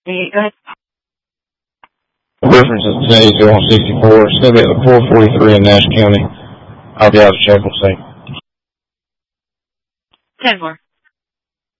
Go ahead. The reference is today still on 64. It's going to be at the 443 in Nash County. I'll be out of check. We'll see. 10-4.